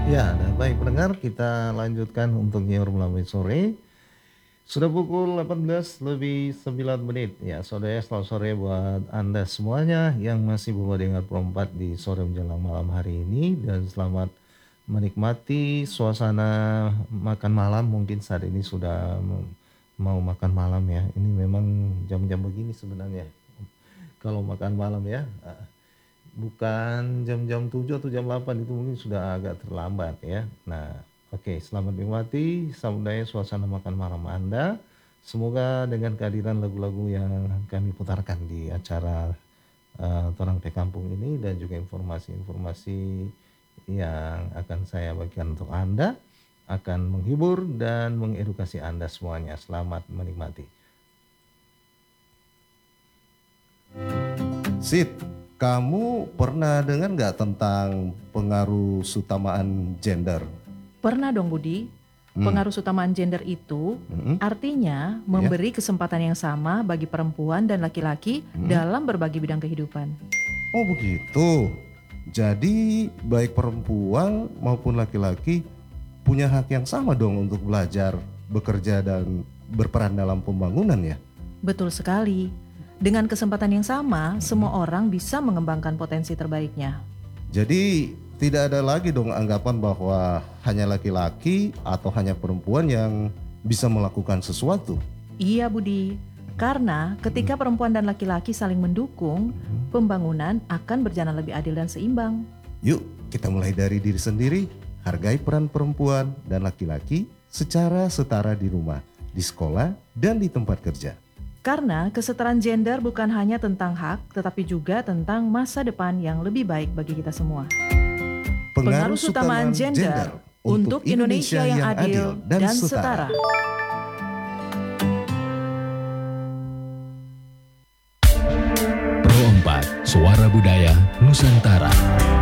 Ya, nah baik pendengar kita lanjutkan untuk nyiar melambai sore. Sudah pukul 18 lebih 9 menit. Ya, saudara selamat sore buat Anda semuanya yang masih dengar perempat di sore menjelang malam hari ini. Dan selamat menikmati suasana makan malam. Mungkin saat ini sudah mau makan malam ya. Ini memang jam-jam begini sebenarnya. Kalau makan malam ya. Bukan jam-jam 7 atau jam 8 itu mungkin sudah agak terlambat ya. Nah, oke, selamat menikmati samudaya suasana makan malam Anda. Semoga dengan kehadiran lagu-lagu yang kami putarkan di acara Torang Teh Kampung ini dan juga informasi-informasi yang akan saya bagikan untuk Anda akan menghibur dan mengedukasi Anda semuanya. Selamat menikmati. Sid, kamu pernah dengar nggak tentang pengaruh sutamaan gender? Pernah dong Budi, pengaruh utamaan gender itu artinya memberi kesempatan yang sama bagi perempuan dan laki-laki dalam berbagai bidang kehidupan. Oh begitu. Jadi baik perempuan maupun laki-laki punya hak yang sama dong untuk belajar, bekerja dan berperan dalam pembangunan ya? Betul sekali. Dengan kesempatan yang sama, semua orang bisa mengembangkan potensi terbaiknya. Jadi tidak ada lagi dong anggapan bahwa hanya laki-laki atau hanya perempuan yang bisa melakukan sesuatu. Iya Budi, karena ketika perempuan dan laki-laki saling mendukung, pembangunan akan berjalan lebih adil dan seimbang. Yuk kita mulai dari diri sendiri, hargai peran perempuan dan laki-laki secara setara di rumah, di sekolah, dan di tempat kerja. Karena kesetaraan gender bukan hanya tentang hak, tetapi juga tentang masa depan yang lebih baik bagi kita semua. Pengaruh utamaan gender untuk Indonesia yang adil dan setara. Pro 4, Suara Budaya Nusantara.